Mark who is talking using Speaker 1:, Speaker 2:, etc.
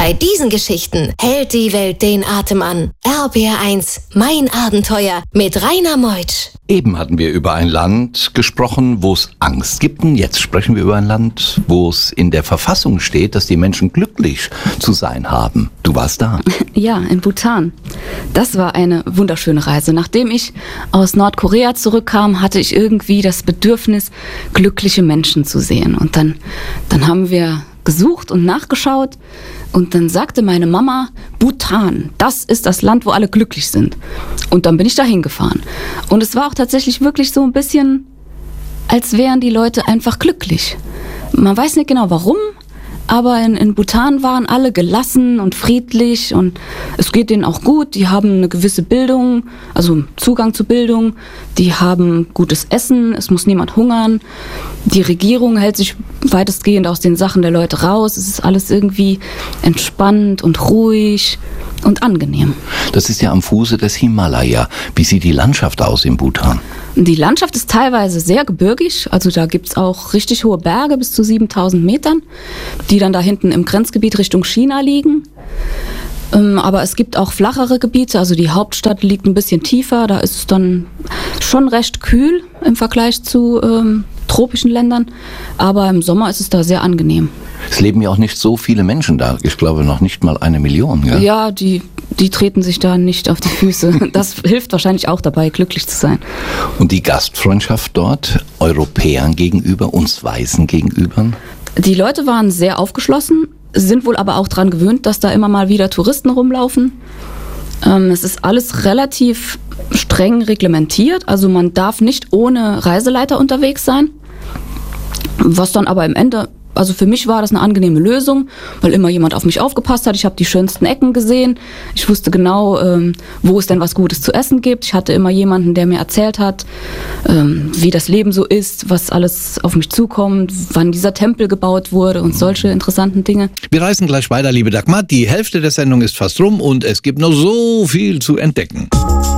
Speaker 1: Bei diesen Geschichten hält die Welt den Atem an. RBR1, mein Abenteuer mit Rainer Meutsch.
Speaker 2: Eben hatten wir über ein Land gesprochen, wo es Angst gibt. Und jetzt sprechen wir über ein Land, wo es in der Verfassung steht, dass die Menschen glücklich zu sein haben. Du warst da.
Speaker 3: Ja, in Bhutan. Das war eine wunderschöne Reise. Nachdem ich aus Nordkorea zurückkam, hatte ich irgendwie das Bedürfnis, glückliche Menschen zu sehen. Und dann haben wir gesucht und nachgeschaut. Und dann sagte meine Mama, Bhutan, das ist das Land, wo alle glücklich sind. Und dann bin ich da hingefahren. Und es war auch tatsächlich wirklich so ein bisschen, als wären die Leute einfach glücklich. Man weiß nicht genau warum, aber in Bhutan waren alle gelassen und friedlich und es geht denen auch gut. Die haben eine gewisse Bildung, also Zugang zu Bildung. Die haben gutes Essen, es muss niemand hungern. Die Regierung hält sich weitestgehend aus den Sachen der Leute raus. Es ist alles irgendwie entspannt und ruhig und angenehm.
Speaker 2: Das ist ja am Fuße des Himalaya. Wie sieht die Landschaft aus in Bhutan?
Speaker 3: Die Landschaft ist teilweise sehr gebirgig, also da gibt's auch richtig hohe Berge bis zu 7000 Metern, die dann da hinten im Grenzgebiet Richtung China liegen. Aber es gibt auch flachere Gebiete, also die Hauptstadt liegt ein bisschen tiefer, da ist es dann schon recht kühl im Vergleich zu tropischen Ländern, aber im Sommer ist es da sehr angenehm.
Speaker 2: Es leben ja auch nicht so viele Menschen da, ich glaube noch nicht mal 1 Million. Gell?
Speaker 3: Ja, die treten sich da nicht auf die Füße. Das hilft wahrscheinlich auch dabei, glücklich zu sein.
Speaker 2: Und die Gastfreundschaft dort, Europäern gegenüber, uns Weißen gegenüber?
Speaker 3: Die Leute waren sehr aufgeschlossen, sind wohl aber auch daran gewöhnt, dass da immer mal wieder Touristen rumlaufen. Es ist alles relativ streng reglementiert, also man darf nicht ohne Reiseleiter unterwegs sein, was dann aber im Ende... Also für mich war das eine angenehme Lösung, weil immer jemand auf mich aufgepasst hat. Ich habe die schönsten Ecken gesehen. Ich wusste genau, wo es denn was Gutes zu essen gibt. Ich hatte immer jemanden, der mir erzählt hat, wie das Leben so ist, was alles auf mich zukommt, wann dieser Tempel gebaut wurde und solche interessanten Dinge.
Speaker 4: Wir reisen gleich weiter, liebe Dagmar. Die Hälfte der Sendung ist fast rum und es gibt noch so viel zu entdecken.